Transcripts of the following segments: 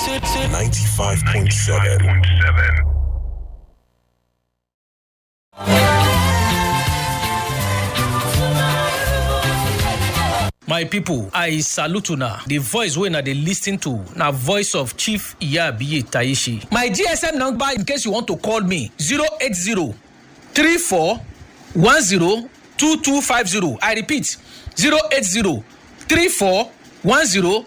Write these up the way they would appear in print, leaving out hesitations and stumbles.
95.7. My people, I salute una. The voice wey una dey listen to na voice of Chief Iyabiye Taishi. My GSM number in case you want to call me 080 34 10 2250. I repeat 080 34 10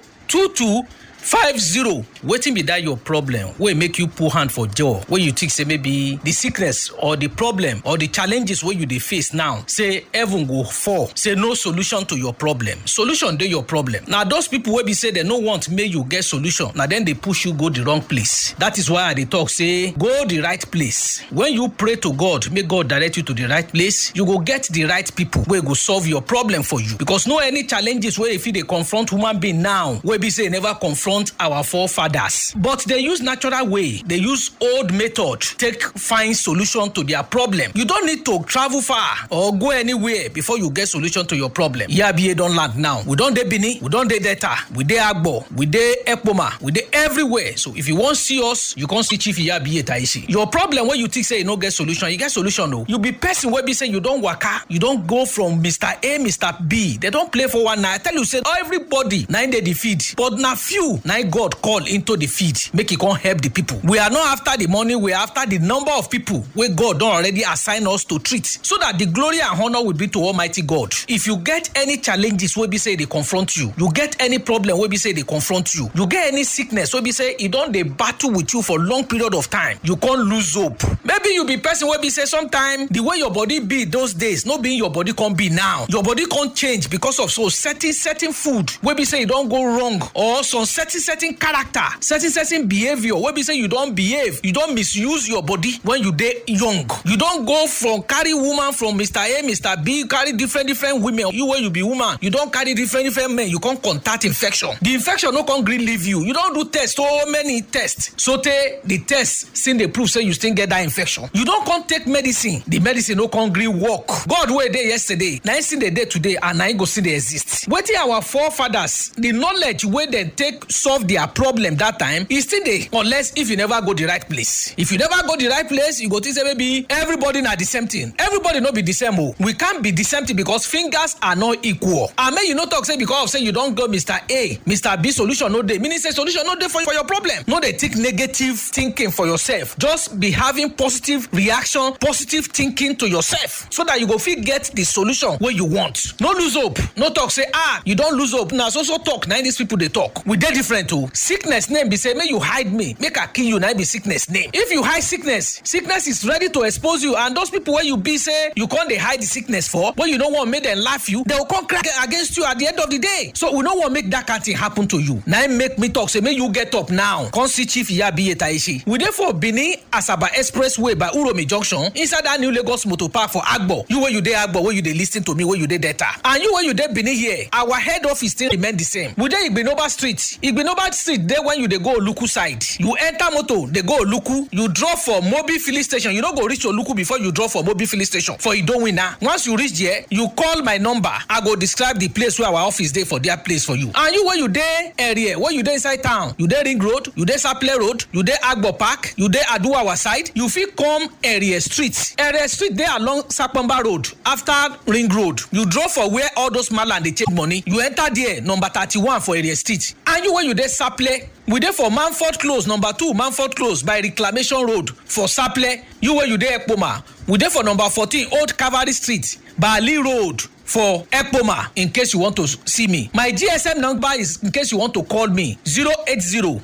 2250. Wetin be that your problem wey make you put hand for jaw, wey you think say maybe the sickness or the problem or the challenges wey you dey face now, say heaven go fall, say no solution to your problem. Solution dey your problem. Na those people wey be say they no want make you get solution, na then they push you go the wrong place. That is why I dey talk say go the right place. When you pray to God, make God direct you to the right place, you go get the right people wey go solve your problem for you. Because no any challenges wey if you dey confront human being now, wey be say never confront our forefathers. But they use natural way, they use old method take find solution to their problem. You don't need to travel far or go anywhere before you get solution to your problem. Iyabiye don land now. We don dey Benin, we don dey Delta, we dey Agbo, we dey Ekpoma, we dey everywhere. So if you want see us, you can see Chief Iyabiye Taishi. Your problem when you think say you no get solution, you get solution though. You be person wey be say you don waka, you don go from Mr. A, Mr. B. They don't play for one night. I tell you say everybody na in dey defeat, but na few na God call into the feed, make it come help the people. We are not after the money, we are after the number of people where God don't already assign us to treat, so that the glory and honor will be to Almighty God. If you get any challenges where be say they confront you, you get any problem where be say they confront you, you get any sickness where be say it don't they battle with you for long period of time, you can't lose hope. Maybe you be person where be say sometime the way your body be those days, no being your body can't be now. Your body can't change because of so certain food where be say you don't go wrong, or some certain character, certain behavior where be say you don't behave, you don't misuse your body when you dey young. You don't go from carry woman from Mr. A, Mr. B, carry different women. You when you be woman, you don't carry different men, you can't contact infection. The infection no can green leave you. You don't do tests, so many tests. So the tests still they prove say you still get that infection. You don't come take medicine. The medicine no can green work. God were there yesterday, now see the day today, and now go see they exist. Waiting our forefathers, the knowledge where they take solve their problem that time is still there, unless if you never go the right place. If you never go the right place, you go think say maybe everybody not the same thing. Everybody not be the same. We can't be the same thing because fingers are not equal. And may you not talk say because of say you don't go Mr. A, Mr. B solution no day. Meaning say solution no day for your problem. No they think negative thinking for yourself. Just be having positive reaction, positive thinking to yourself, so that you go fit get the solution where you want. No lose hope. No talk say you don't lose hope. Now so talk. Now these people they talk. We dey different too. Sickness name be say may you hide me, make I kill you. Now be sickness name. If you hide sickness is ready to expose you. And those people where you be say you can't they hide the sickness for, when you don't want make them laugh you, they will come crack against you at the end of the day. So we don't want make that kind of thing happen to you. Now make me talk say may you get up now. Come see Chief Iyabiye Taishi. We therefore Benin Asaba Expressway by Uromi Junction inside that new Lagos Motor Park for Agbo. You where you dey Agbo, where you dey listen to me, where you dey Delta, and you where you dey Benin here. Our head office still remain the same. We dey Igbinoba Street. Igbinoba Street there when you dey go Oluku side. You enter motor, they go Oluku. You drop for Mobi filling station. You don't go reach Oluku before you drop for Mobi filling station. For you don't win now. Once you reach there, you call my number. I go describe the place where our office dey for their place for you. And you where you dey area, where you dey inside town, you dey Ring Road, you dey Saple Road, you dey Agbo Park, you dey Aduawa side. You fit come area street. Area street there along Sapamba Road after Ring Road. You drop for where all those malam they take money. You enter there number 31 for area street. And you where you dey Saple, we dey for Manford Close number 2 Manford Close by Reclamation Road for Saple. You where you dey Ekpoma, we dey for number 14 Old Cavalry Street by Ali Road for Ekpoma. In case you want to see me, my GSM number is in case you want to call me 080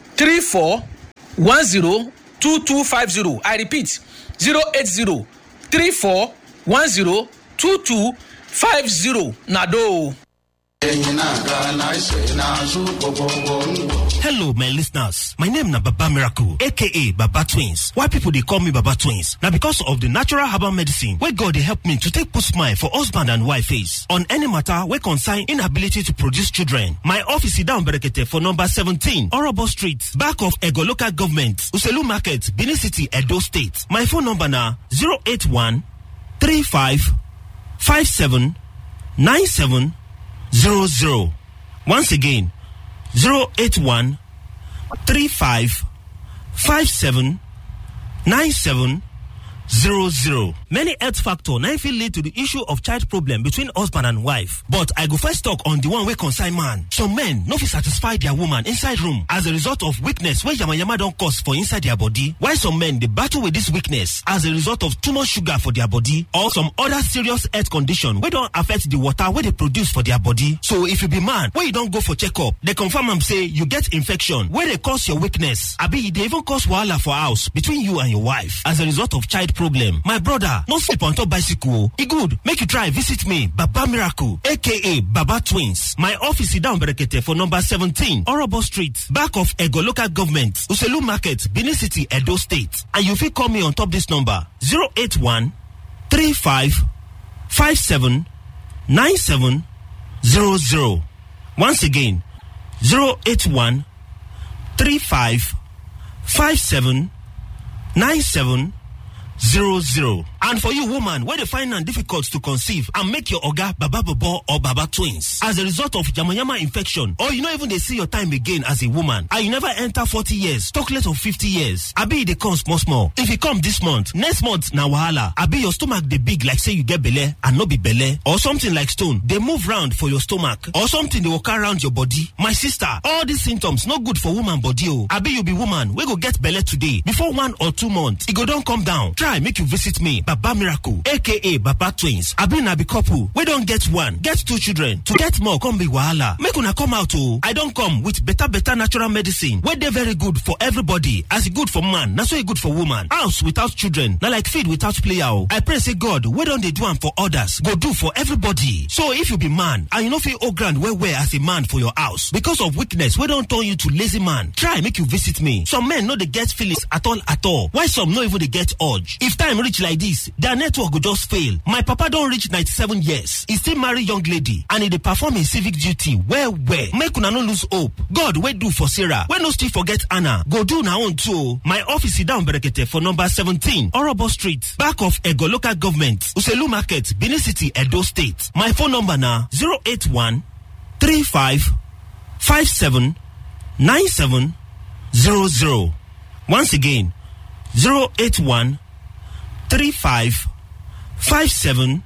34 10 2250. I repeat 080 34 10 2250. Nado. Hello, my listeners. My name na Baba Miracle, aka Baba Twins. Why people they call me Baba Twins? Now because of the natural herbal medicine where God they help me to take put smile for husband and wife face on any matter where concern inability to produce children. My office is down Berekete for number 17, Orobo Street, back of Ego Local Government, Uselu Market, Benin City, Edo State. My phone number na 081 35 57 97 00. Once again, 081 35 57 97 00. Many health factor now fit lead to the issue of child problem between husband and wife. But I go first talk on the one wey concern man. Some men no fit satisfy their woman inside room as a result of weakness wey yamayama don cause for inside their body. While some men dey battle with this weakness as a result of too much sugar for their body or some other serious health condition wey don affect the water wey they produce for their body. So if you be man wey you don go for checkup, they confirm am say you get infection wey dey cause your weakness. Abi e dey even cause wahala for house between you and your wife as a result of child problem. My brother, no sleep on top bicycle. E good, make you try visit me, Baba Miracle, aka Baba Twins. My office is down Berekete for number 17, Orobo Street, back of Ego Local Government, Uselu Market, Benin City, Edo State. And you fit call me on top this number, 081 35 57 97 00. Once again, 081 35 57 97 00. And for you woman, where they find it difficult to conceive and make your oga Baba Bobo or Baba Twins as a result of yamayama infection, or you not even they see your time again as a woman, and you never enter 40 years, talk less of 50 years. Abi they come small. If you come this month, next month na wahala. Abi your stomach they big like say you get belle and no be belle, or something like stone they move round for your stomach, or something they walk around your body. My sister, all these symptoms no good for woman body. Oh, Abi you be woman, we go get belle today. Before 1 or 2 months, it go don't come down. Try make you visit me, Baba Miracle, aka Baba Twins. Abi na be couple, we don't get 1, get 2 children. To get more, come be wahala. Make una come out oh. I don't come with better natural medicine. Where they very good for everybody. As it good for man, that's why it good for woman. House without children, now like feed without player. Oh. I pray say God, we don't they do am for others, go do for everybody. So if you be man, and you know feel all grand where as a man for your house, because of weakness, we don't turn you to lazy man. Try make you visit me. Some men know they get feelings at all. Why some no even they get urge. If time reach like this, their network will just fail. My papa don't reach 97 years. He still marry young lady and he dey perform his civic duty well. Make una no lose hope. God wey do for Sarah, when no still forget Anna, go do na own too. My office is down Berekete for number 17, Orobo Street, back of Ego Local Government, Uselu Market, Benin City, Edo State. My phone number na 081 35 57 97 00. Once again, 081 35 57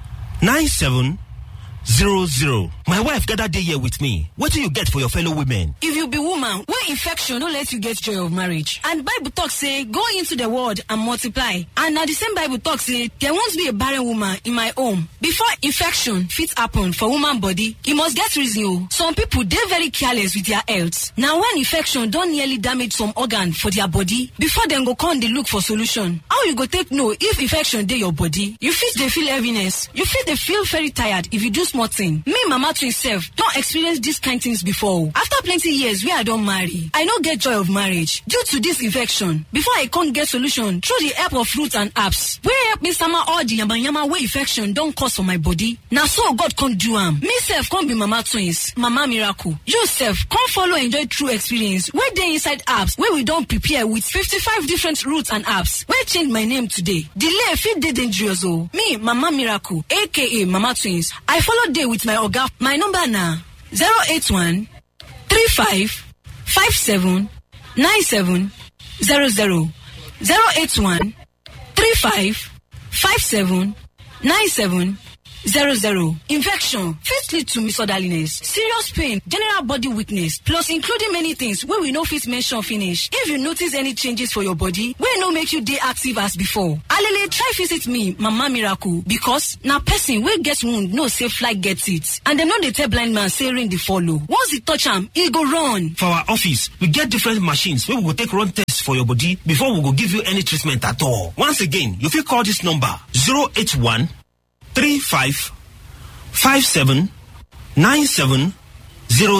97 00. My wife gathered day here with me. What do you get for your fellow women? If you be woman, when infection don't let you get joy of marriage. And Bible talk say, go into the world and multiply. And now the same Bible talk say, there won't be a barren woman in my home. Before infection fit happen for woman body, it must get reason. Some people, they're very careless with their health. Now when infection don't nearly damage some organ for their body, before them go come, they look for solution. How you go take know if infection dey your body? You fit they feel heaviness. You fit they feel very tired if you do small thing. Me, Mama Twins self, don't experience these kind things before. After plenty years, we I don't marry. I don't get joy of marriage due to this infection. Before I can't get solution through the help of fruits and herbs. Where help me summer all the yama way infection don't cause for my body. Now so God can't do am. Me self can't be Mama Twins, Mama Miracle. You self can't follow enjoy true experience. Where they inside herbs where we don't prepare with 55 different roots and herbs. Where change my name today. Delay fit dey dangerous oh. Me, Mama Miracle, aka Mama Twins. I follow day with my oga. My number na 081 35 57 97 00. 081 35 57 97 00. Infection fit lead to misorderliness, serious pain, general body weakness, plus including many things wey we no fit mention finish. If you notice any changes for your body wey no make you dey active as before, alele try visit me, Mama Miracle, because na person wey get wound know say fly get it, and dem no dey tell blind man say rain dey follow. Once e touch am, e go run. For our office, we get different machines wey we go take run tests for your body before we go give you any treatment at all. Once again, you fit call this number 081 35 57 97 00.